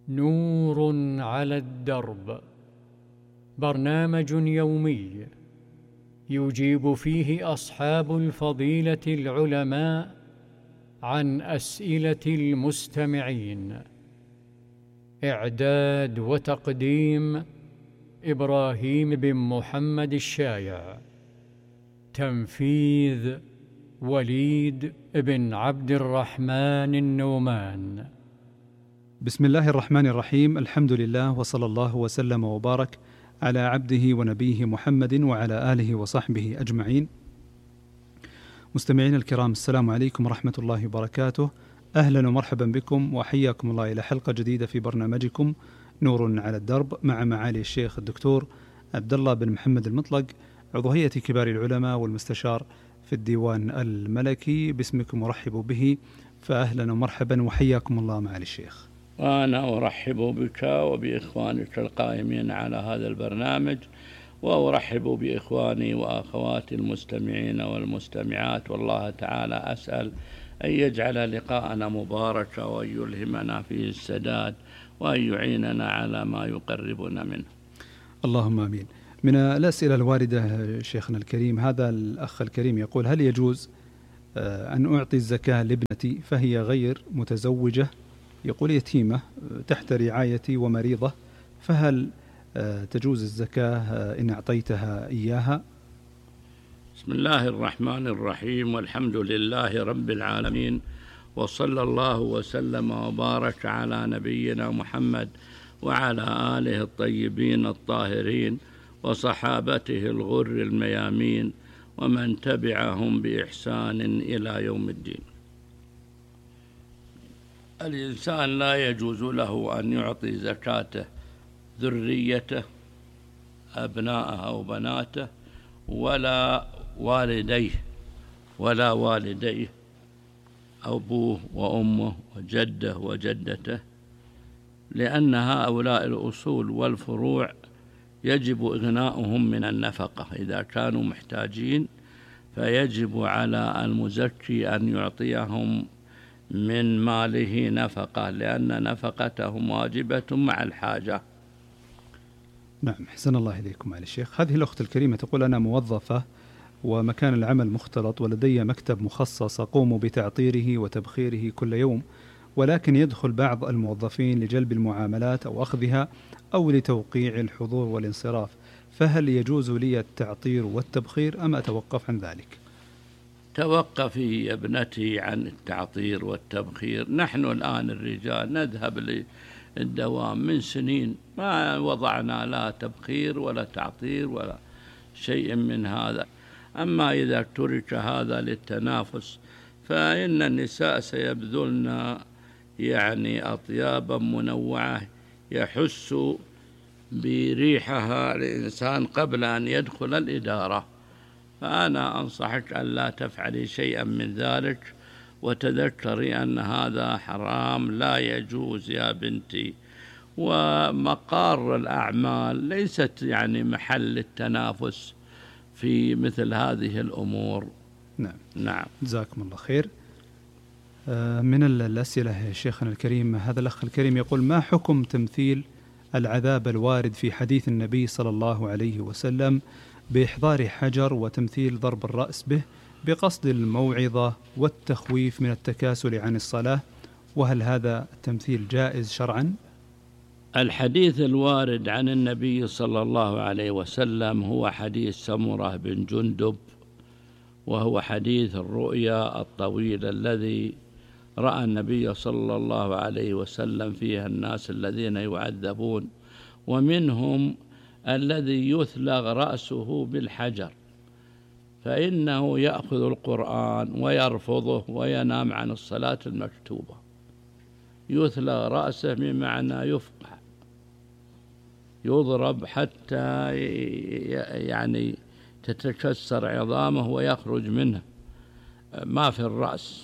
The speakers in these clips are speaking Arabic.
نور على الدرب، برنامج يومي يجيب فيه أصحاب الفضيلة العلماء عن أسئلة المستمعين. إعداد وتقديم إبراهيم بن محمد الشايع. تنفيذ وليد بن عبد الرحمن النومان. بسم الله الرحمن الرحيم. الحمد لله، وصلى الله وسلم وبارك على عبده ونبيه محمد وعلى آله وصحبه أجمعين. مستمعين الكرام، السلام عليكم ورحمة الله وبركاته. أهلا ومرحبا بكم وحياكم الله إلى حلقة جديدة في برنامجكم نور على الدرب، مع معالي الشيخ الدكتور عبد الله بن محمد المطلق، عضو هيئة كبار العلماء والمستشار في الديوان الملكي. باسمكم ورحب به، فأهلا ومرحبا وحياكم الله معالي الشيخ. وأنا أرحب بك وبإخوانك القائمين على هذا البرنامج، وأرحب بإخواني وأخواتي المستمعين والمستمعات، والله تعالى أسأل أن يجعل لقاءنا مباركا، وأن يلهمنا فيه السداد، وأن يعيننا على ما يقربنا منه. اللهم آمين. من الأسئلة الواردة شيخنا الكريم، هذا الأخ الكريم يقول: هل يجوز أن أعطي الزكاة لابنتي فهي غير متزوجة؟ يقول يتيمة تحت رعايتي ومريضة، فهل تجوز الزكاة إن أعطيتها إياها؟ بسم الله الرحمن الرحيم، والحمد لله رب العالمين، وصلى الله وسلم وبارك على نبينا محمد وعلى آله الطيبين الطاهرين وصحابته الغر الميامين ومن تبعهم بإحسان إلى يوم الدين. الإنسان لا يجوز له أن يعطي زكاته ذريته، أبناءه أو بناته، ولا والديه أبوه وأمه وجده وجدته، لأن هؤلاء الأصول والفروع يجب إغناؤهم من النفقة. إذا كانوا محتاجين فيجب على المزكي أن يعطيهم من ماله نفقة، لأن نفقتهم واجبة مع الحاجة. نعم، حسن الله إليكم معالي الشيخ. هذه الأخت الكريمة تقول: أنا موظفة ومكان العمل مختلط، ولدي مكتب مخصص أقوم بتعطيره وتبخيره كل يوم، ولكن يدخل بعض الموظفين لجلب المعاملات أو أخذها أو لتوقيع الحضور والانصراف، فهل يجوز لي التعطير والتبخير أم أتوقف عن ذلك؟ توقفي يا ابنتي عن التعطير والتبخير. نحن الآن الرجال نذهب للدوام من سنين، ما وضعنا لا تبخير ولا تعطير ولا شيء من هذا. أما إذا ترك هذا للتنافس فإن النساء سيبذلن أطيابا منوعة يحس بريحها الإنسان قبل أن يدخل الإدارة. فأنا أنصحك أن لا تفعلي شيئا من ذلك، وتذكري أن هذا حرام لا يجوز يا بنتي. ومقار الأعمال ليست محل التنافس في مثل هذه الأمور. نعم. جزاكم الله خير. من الأسئلة شيخنا الكريم، هذا الأخ الكريم يقول: ما حكم تمثيل العذاب الوارد في حديث النبي صلى الله عليه وسلم بإحضار حجر وتمثيل ضرب الرأس به بقصد الموعظة والتخويف من التكاسل عن الصلاة، وهل هذا التمثيل جائز شرعا؟ الحديث الوارد عن النبي صلى الله عليه وسلم هو حديث سمرة بن جندب، وهو حديث الرؤيا الطويل الذي رأى النبي صلى الله عليه وسلم فيها الناس الذين يعذبون، ومنهم الذي يثلغ رأسه بالحجر، فإنه يأخذ القرآن ويرفضه وينام عن الصلاة المكتوبة. يثلغ رأسه بمعنى يفقع، يضرب حتى تتكسر عظامه ويخرج منه ما في الرأس.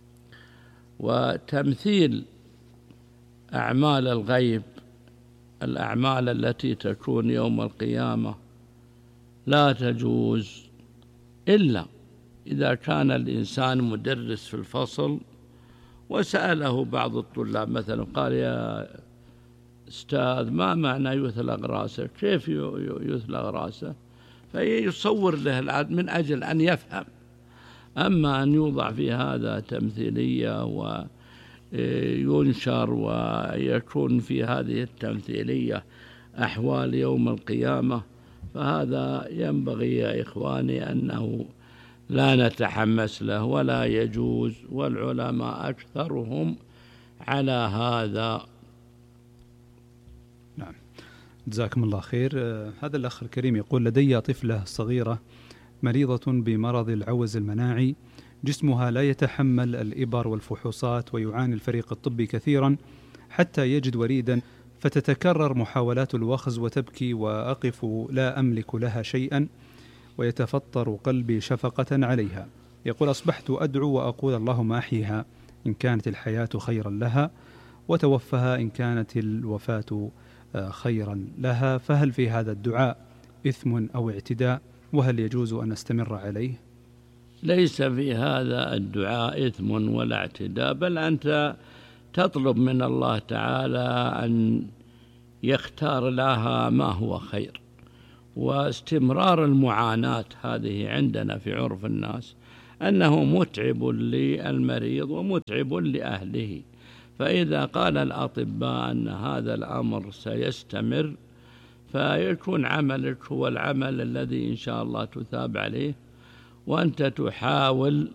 وتمثيل أعمال الغيب، الأعمال التي تكون يوم القيامة، لا تجوز إلا إذا كان الإنسان مدرس في الفصل وسأله بعض الطلاب مثلا، قال: أستاذ ما معنى يثلق رأسه؟ كيف يثلق رأسه؟ فيصور له من أجل أن يفهم. أما أن يوضع في هذا تمثيلية وينشر ويكون في هذه التمثيلية أحوال يوم القيامة، فهذا ينبغي يا إخواني أنه لا نتحمس له ولا يجوز، والعلماء أكثرهم على هذا. نعم، جزاكم الله خير. هذا الأخ الكريم يقول: لدي طفلة صغيرة مريضة بمرض العوز المناعي، جسمها لا يتحمل الإبر والفحوصات، ويعاني الفريق الطبي كثيرا حتى يجد وريدا، فتتكرر محاولات الوخز وتبكي، وأقف لا أملك لها شيئا، ويتفطر قلبي شفقة عليها. يقول: أصبحت أدعو وأقول اللهم أحيها إن كانت الحياة خيرا لها، وتوفها إن كانت الوفاة خيرا لها، فهل في هذا الدعاء إثم أو اعتداء؟ وهل يجوز أن أستمر عليه؟ ليس في هذا الدعاء إثم ولا اعتداء، بل أنت تطلب من الله تعالى أن يختار لها ما هو خير. واستمرار المعاناة هذه عندنا في عرف الناس أنه متعب للمريض ومتعب لأهله، فإذا قال الأطباء أن هذا الأمر سيستمر فيكون عملك هو العمل الذي إن شاء الله تثاب عليه، وأنت تحاول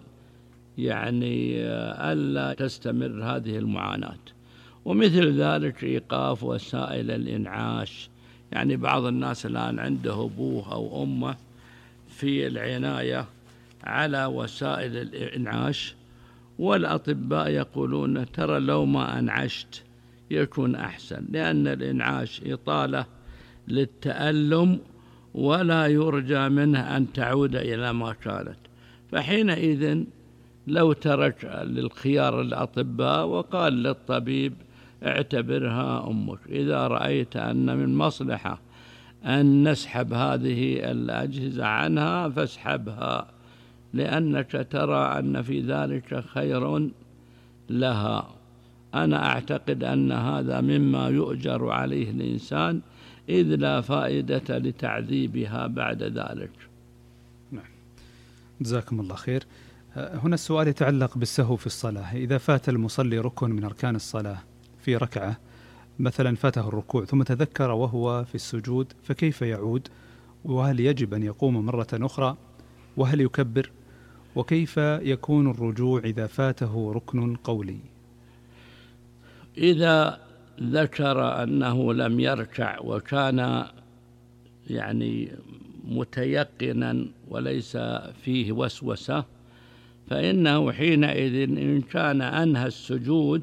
ألا تستمر هذه المعاناة. ومثل ذلك إيقاف وسائل الإنعاش، بعض الناس الآن عنده أبوه أو أمه في العناية على وسائل الإنعاش، والأطباء يقولون ترى لو ما أنعشت يكون أحسن، لأن الإنعاش إطالة للتألم ولا يرجى منه أن تعود إلى ما كانت. فحينئذ لو ترك للخيار الأطباء وقال للطبيب اعتبرها أمك، إذا رأيت أن من مصلحة أن نسحب هذه الأجهزة عنها فاسحبها، لأنك ترى أن في ذلك خير لها. أنا أعتقد أن هذا مما يؤجر عليه الإنسان، إذ لا فائدة لتعذيبها بعد ذلك. نعم، جزاكم الله خير. هنا السؤال يتعلق بالسهو في الصلاة. إذا فات المصلي ركن من أركان الصلاة في ركعة، مثلا فاته الركوع ثم تذكر وهو في السجود، فكيف يعود؟ وهل يجب أن يقوم مرة أخرى؟ وهل يكبر؟ وكيف يكون الرجوع إذا فاته ركن قولي؟ إذا ذكر أنه لم يركع وكان متيقنا وليس فيه وسوسة، فإنه حينئذ إن كان أنهى السجود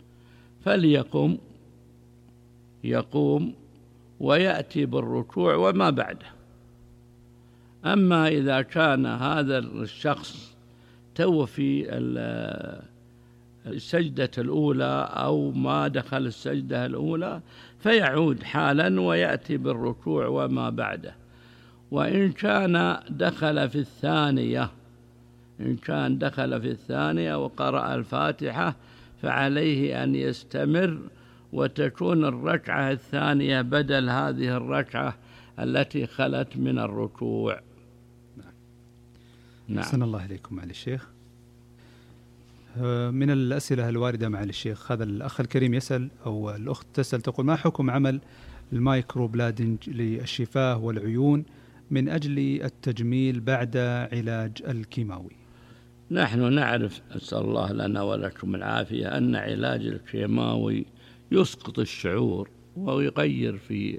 يقوم ويأتي بالركوع وما بعده. أما إذا كان هذا الشخص توفي السجدة الأولى أو ما دخل السجدة الأولى فيعود حالا ويأتي بالركوع وما بعده. وإن كان دخل في الثانية وقرأ الفاتحة فعليه أن يستمر، وتكون الركعة الثانية بدل هذه الركعة التي خلت من الركوع. نعم. أحسن الله إليكم معالي الشيخ. من الأسئلة الواردة معالي الشيخ، هذا الأخ الكريم يسأل، أو الأخت تسأل، تقول: ما حكم عمل المايكرو بلادنج للشفاه والعيون من أجل التجميل بعد علاج الكيماوي؟ نحن نعرف، أسأل الله لنا ولكم العافية، أن علاج الكيماوي يسقط الشعور ويغير في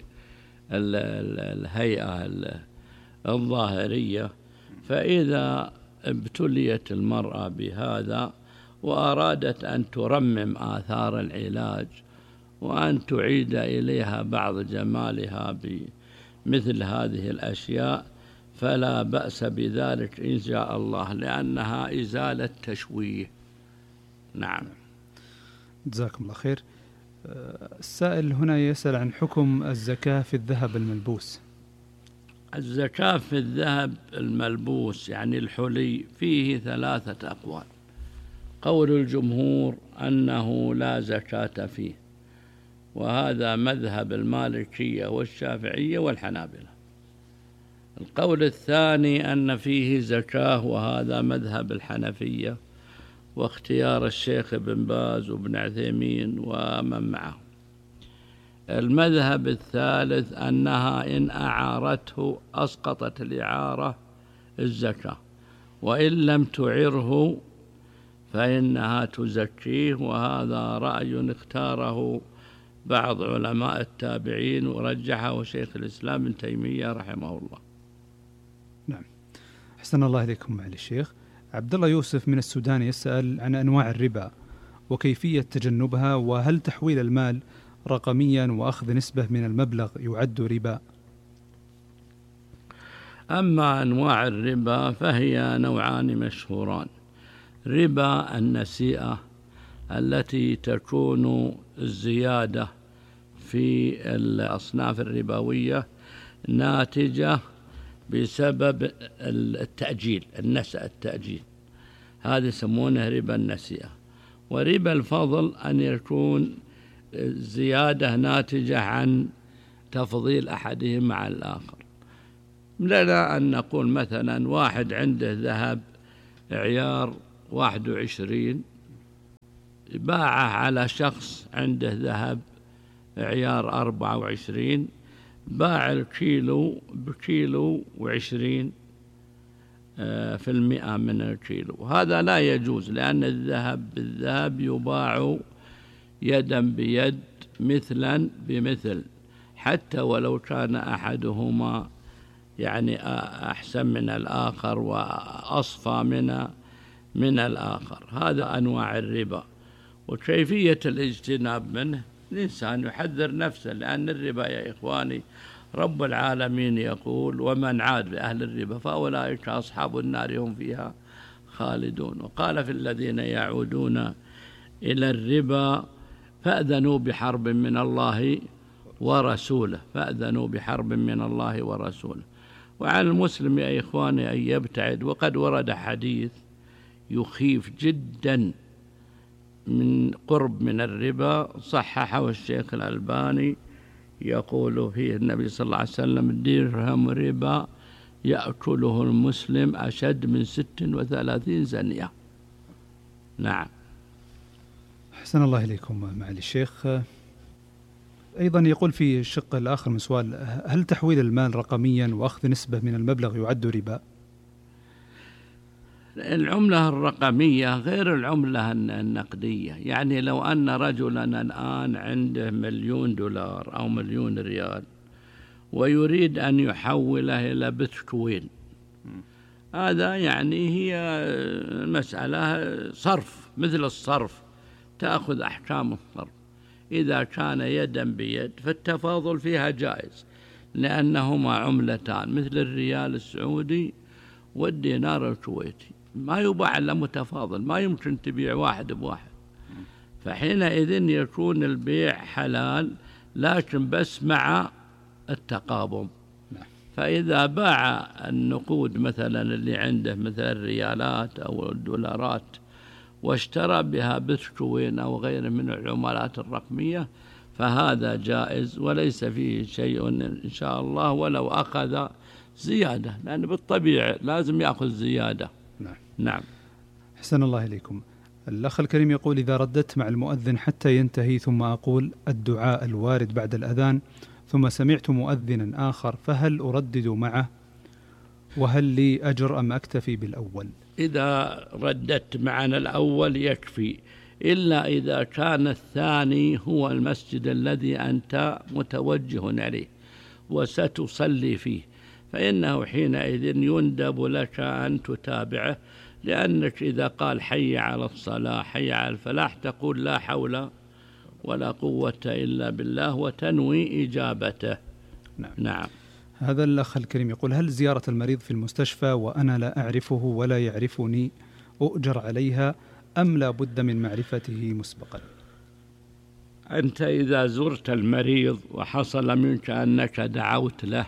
الهيئة الظاهرية. فإذا ابتليت المرأة بهذا وأرادت أن ترمم آثار العلاج وأن تعيد إليها بعض جمالها بمثل هذه الأشياء، فلا بأس بذلك إن شاء الله، لأنها إزالة تشويه. نعم، جزاكم الله خير. السائل هنا يسأل عن حكم الزكاة في الذهب الملبوس. الزكاة في الذهب الملبوس الحلي فيه 3 أقوال. قول الجمهور أنه لا زكاة فيه، وهذا مذهب المالكية والشافعية والحنابلة. القول الثاني أن فيه زكاة، وهذا مذهب الحنفية واختيار الشيخ ابن باز وابن عثيمين ومن معه. المذهب الثالث أنها إن أعارته أسقطت الإعارة الزكاة، وإن لم تعره فإنها تزكيه، وهذا رأي اختاره بعض علماء التابعين ورجحه شيخ الإسلام ابن تيمية رحمه الله. نعم، أحسن الله إليكم معالي الشيخ. عبد الله يوسف من السودان يسأل عن أنواع الربا وكيفية تجنبها، وهل تحويل المال رقميا وأخذ نسبة من المبلغ يعد ربا؟ أما أنواع الربا فهي نوعان مشهوران: ربا النسيئة التي تكون الزيادة في الأصناف الربوية ناتجة بسبب التأجيل، التأجيل، هذا يسمونه ربا النسيئة. وربا الفضل أن يكون زيادة ناتجة عن تفضيل أحدهم على الآخر. لنا أن نقول مثلا واحد عنده ذهب عيار 21 باعه على شخص عنده ذهب عيار 24، باع الكيلو بكيلو 20% من الكيلو. هذا لا يجوز، لأن الذهب بالذهب يباع يدا بيد مثلا بمثل، حتى ولو كان أحدهما يعني أحسن من الآخر وأصفى من الآخر. هذا أنواع الربا. وكيفية الاجتناب منه الإنسان يحذر نفسه، لأن الربا يا إخواني رب العالمين يقول: ومن عاد بأهل الربا فأولئك أصحاب النار هم فيها خالدون. وقال في الذين يعودون إلى الربا فأذنوا بحرب من الله ورسوله، فأذنوا بحرب من الله ورسوله. وعلى المسلم يا إخواني أن يبتعد. وقد ورد حديث يخيف جدا من قرب من الربا صححه الشيخ الألباني، يقول فيه النبي صلى الله عليه وسلم: درهم ربا يأكله المسلم أشد من 36 زنية. نعم. أحسن الله إليكم معالي الشيخ. أيضا يقول في الشق الآخر من سؤال: هل تحويل المال رقميا وأخذ نسبة من المبلغ يعد ربا؟ العملة الرقمية غير العملة النقدية. يعني لو أن رجلا الآن عنده $1,000,000 أو $1,000,000 ويريد أن يحوله إلى بيتكوين، هذا يعني هي مسألة صرف، مثل الصرف، تأخذ أحكام الصرف. إذا كان يدا بيد فالتفاضل فيها جائز، لأنهما عملتان مثل الريال السعودي والدينار الكويتي، ما يباع إلا متفاضل، ما يمكن تبيع واحد بواحد. فحينئذ يكون البيع حلال، لكن بس مع التقابض. فإذا باع النقود مثلا اللي عنده مثل الريالات أو الدولارات واشترى بها بيتكوين أو غيره من العملات الرقمية فهذا جائز وليس فيه شيء إن شاء الله، ولو أخذ زيادة، لأن بالطبيعة لازم يأخذ زيادة. نعم. أحسن الله إليكم. الأخ الكريم يقول: إذا رددت مع المؤذن حتى ينتهي ثم أقول الدعاء الوارد بعد الأذان ثم سمعت مؤذنا آخر، فهل أردد معه؟ وهل لي أجر أم أكتفي بالأول؟ إذا رددت معنا الأول يكفي، إلا إذا كان الثاني هو المسجد الذي أنت متوجه عليه وستصلي فيه، فإنه حينئذ يندب لك أن تتابعه، لأنك إذا قال حي على الصلاة حي على الفلاح تقول لا حول ولا قوة إلا بالله وتنوي إجابته. نعم. هذا الأخ الكريم يقول: هل زيارة المريض في المستشفى وأنا لا أعرفه ولا يعرفني أؤجر عليها أم لا بد من معرفته مسبقا؟ أنت إذا زرت المريض وحصل منك أنك دعوت له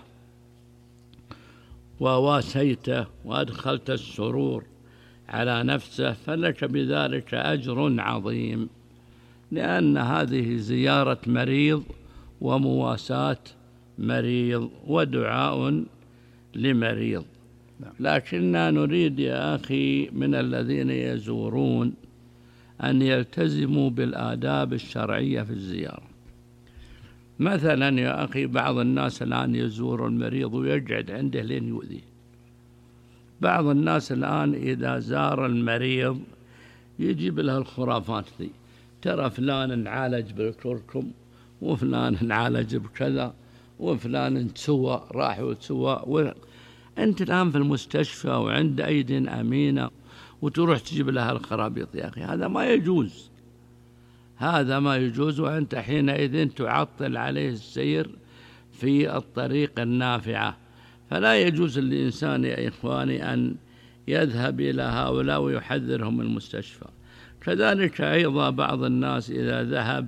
وواسيته وأدخلت السرور على نفسه فلك بذلك أجر عظيم. لأن هذه زيارة مريض ومواساة مريض ودعاء لمريض. لكننا نريد يا أخي من الذين يزورون أن يلتزموا بالآداب الشرعية في الزيارة. مثلا يا أخي بعض الناس الآن يزور المريض ويقعد عنده لين يؤذيه. بعض الناس الآن إذا زار المريض يجيب له الخرافات ذي، ترى فلان انعالج بالكركم، وفلان انعالج بكذا، وفلان تسوى راح وتسوى. أنت الآن في المستشفى وعند أيد أمينة وتروح تجيب لها الخرابيط يا أخي، هذا ما يجوز، هذا ما يجوز. وأنت حينئذ تعطل عليه السير في الطريق النافعة. فلا يجوز للإنسان يا إخواني أن يذهب إلى هؤلاء ويحذرهم من المستشفى. كذلك أيضا بعض الناس إذا ذهب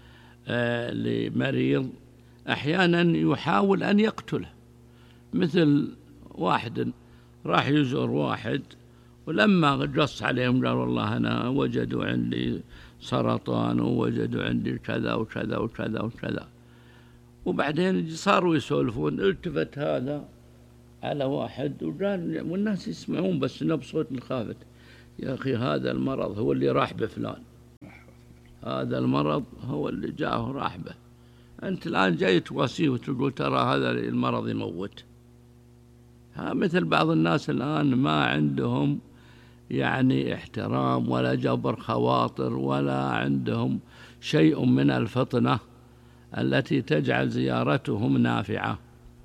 لمريض أحيانا يحاول أن يقتله. مثل واحد راح يزور واحد، ولما قص عليهم قال والله أنا وجدوا عندي سرطان ووجدوا عندي كذا وكذا وكذا وكذا، وبعدين صاروا يسولفون. التفت هذا على واحد وقال، والناس يسمعون بس بصوت خافت، يا أخي هذا المرض هو اللي راح بفلان، هذا المرض هو اللي جاءه راح به. أنت الآن جاي تواسيه وتقول ترى هذا المرض يموت. مثل بعض الناس الآن ما عندهم يعني احترام ولا جبر خواطر، ولا عندهم شيء من الفطنة التي تجعل زيارتهم نافعة.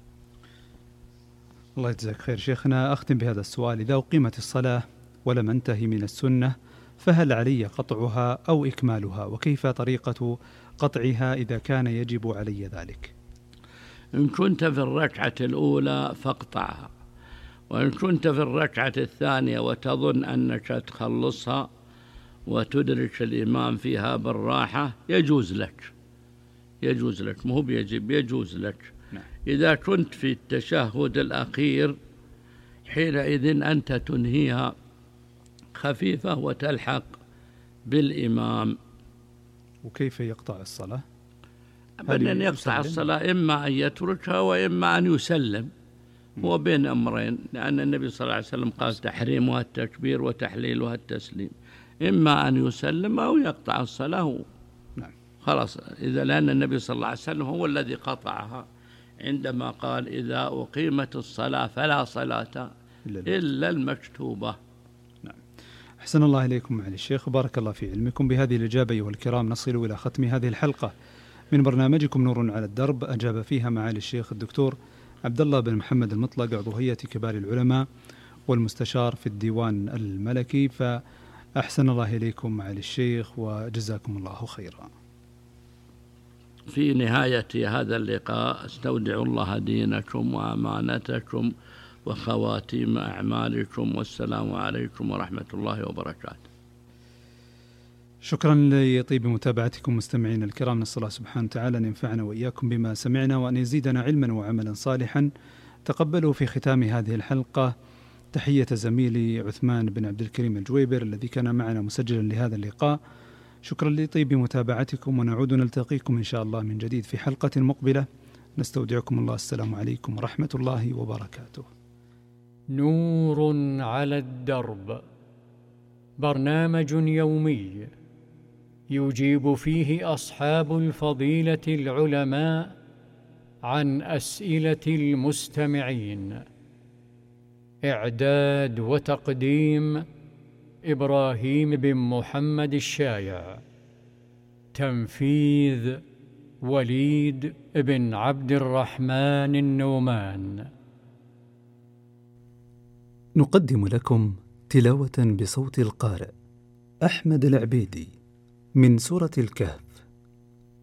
الله يجزاك خير شيخنا. أختم بهذا السؤال: إذا أقيمت الصلاة ولم أنتهي من السنة فهل علي قطعها أو إكمالها؟ وكيف طريقة قطعها إذا كان يجب علي ذلك؟ إن كنت في الركعة الأولى فاقطعها، وإن كنت في الركعة الثانية وتظن أنك تخلصها وتدرك الإمام فيها بالراحة يجوز لك، يجوز لك، مو بيجب، يجوز لك. إذا كنت في التشهد الأخير حينئذ أنت تنهيها خفيفة وتلحق بالإمام. وكيف يقطع الصلاة؟ أن يقطع الصلاة إما أن يتركها وإما أن يسلم، هو بين أمرين، لأن النبي صلى الله عليه وسلم قال تحريمها التكبير وتحليلها التسليم، إما أن يسلم أو يقطع الصلاة. نعم. خلاص، إذا لأن النبي صلى الله عليه وسلم هو الذي قطعها عندما قال إذا أقيمت الصلاة فلا صلاة إلا المكتوبة. نعم. أحسن الله إليكم معالي الشيخ وبارك الله في علمكم. بهذه الإجابة أيها الكرام نصل إلى ختم هذه الحلقة من برنامجكم نور على الدرب، أجاب فيها معالي الشيخ الدكتور عبد الله بن محمد المطلق، عضو هيئة كبار العلماء والمستشار في الديوان الملكي. فأحسن الله إليكم معالي الشيخ وجزاكم الله خيرا. في نهاية هذا اللقاء استودع الله دينكم وأمانتكم وخواتيم أعمالكم، والسلام عليكم ورحمة الله وبركاته. شكرا لطيب متابعتكم مستمعين الكرام. نسأل الله سبحانه وتعالى أن ينفعنا وإياكم بما سمعنا وأن يزيدنا علما وعملا صالحا. تقبلوا في ختام هذه الحلقة تحية زميلي عثمان بن عبد الكريم الجويبر الذي كان معنا مسجلا لهذا اللقاء. شكرا لطيب متابعتكم، ونعود نلتقيكم إن شاء الله من جديد في حلقة مقبلة. نستودعكم الله. السلام عليكم ورحمة الله وبركاته. نور على الدرب، برنامج يومي يجيب فيه أصحاب الفضيلة العلماء عن أسئلة المستمعين. إعداد وتقديم إبراهيم بن محمد الشايع. تنفيذ وليد بن عبد الرحمن النومان. نقدم لكم تلاوة بصوت القارئ أحمد العبيدي من سورة الكهف.